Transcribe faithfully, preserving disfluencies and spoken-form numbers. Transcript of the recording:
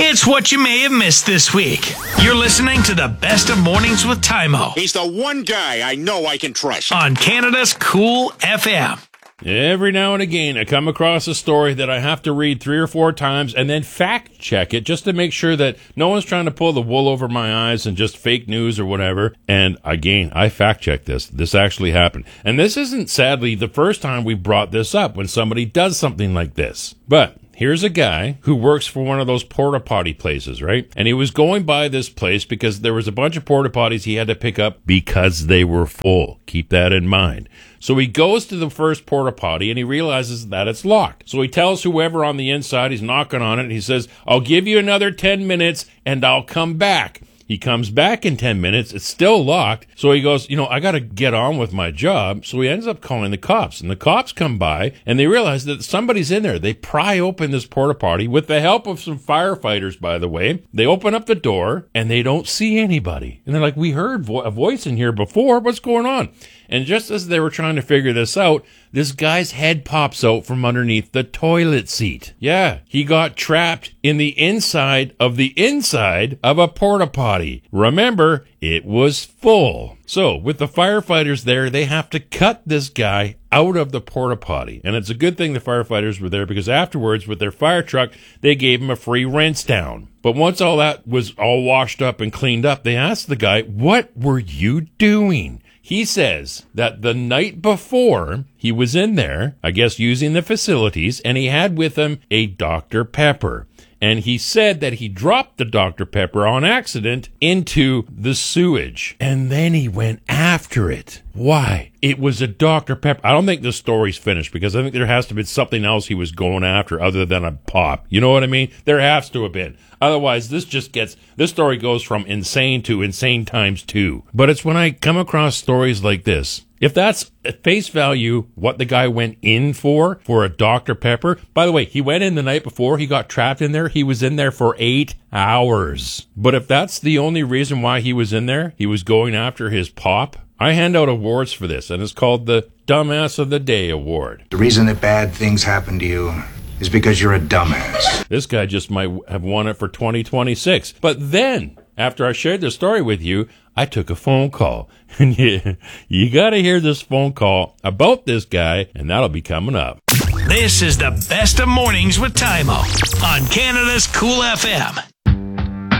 It's what you may have missed this week. You're listening to the Best of Mornings with Tymo. He's the one guy I know I can trust. On Canada's Cool F M. Every now and again, I come across a story that I have to read three or four times and then fact check it just to make sure that no one's trying to pull the wool over my eyes and just fake news or whatever. And again, I fact checked this. This actually happened. And this isn't, sadly, the first time we brought this up when somebody does something like this. But here's a guy who works for one of those porta potty places, right? And he was going by this place because there was a bunch of porta potties he had to pick up because they were full. Keep that in mind. So he goes to the first porta potty and he realizes that it's locked. So he tells whoever on the inside, he's knocking on it, and he says, I'll give you another ten minutes and I'll come back. He comes back in ten minutes. It's still locked. So he goes, you know, I got to get on with my job. So he ends up calling the cops. And the cops come by and they realize that somebody's in there. They pry open this porta potty with the help of some firefighters, by the way. They open up the door and they don't see anybody. And they're like, we heard vo- a voice in here before. What's going on? And just as they were trying to figure this out, this guy's head pops out from underneath the toilet seat. Yeah, he got trapped in the inside of the inside of a porta potty. Remember, it was full. So, with the firefighters there, they have to cut this guy out of the porta potty. And it's a good thing the firefighters were there because afterwards, with their fire truck, they gave him a free rinse down. But once all that was all washed up and cleaned up, they asked the guy, what were you doing? He says that the night before, he was in there, I guess using the facilities, and he had with him a Doctor Pepper. And he said that he dropped the Doctor Pepper on accident into the sewage. And then he went after it. Why? It was a Doctor Pepper. I don't think the story's finished because I think there has to be something else he was going after other than a pop. You know what I mean? There has to have been. Otherwise, this just gets, this story goes from insane to insane times two. But it's when I come across stories like this, if that's at face value what the guy went in for, for a Doctor Pepper. By the way, he went in the night before, he got trapped in there, he was in there for eight hours. But if that's the only reason why he was in there, he was going after his pop, I hand out awards for this, and it's called the Dumbass of the Day Award. The reason that bad things happen to you is because you're a dumbass. This guy just might have won it for twenty twenty-six. But then, after I shared the story with you, I took a phone call. And you, you got to hear this phone call about this guy, and that'll be coming up. This is the Best of Mornings with Tymo on Canada's Cool F M.